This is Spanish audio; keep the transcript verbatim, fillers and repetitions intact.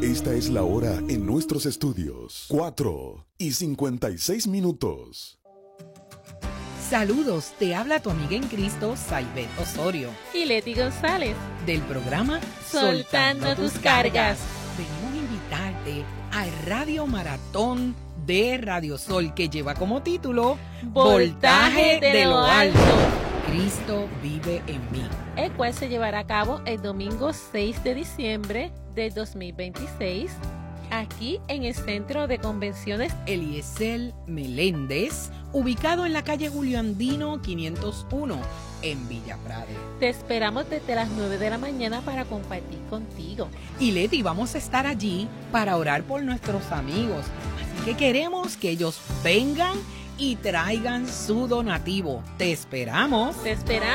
Esta es la hora en nuestros estudios. cuatro y cincuenta y seis minutos. Saludos, te habla tu amiga en Cristo, Saibet Osorio. Y Leti González. Del programa Soltando, Soltando tus cargas. Venimos a invitarte al Radio Maratón de Radio Sol, que lleva como título Voltaje de, de lo alto. Cristo vive en mí. El cual se llevará a cabo el domingo seis de diciembre de dos mil veintiséis, aquí en el Centro de Convenciones Eliezer Meléndez, ubicado en la calle Julio Andino quinientos uno, en Villa Prade. Te esperamos desde las nueve de la mañana para compartir contigo. Y Leti, vamos a estar allí para orar por nuestros amigos. Así que queremos que ellos vengan y traigan su donativo. Te esperamos. Te esperamos.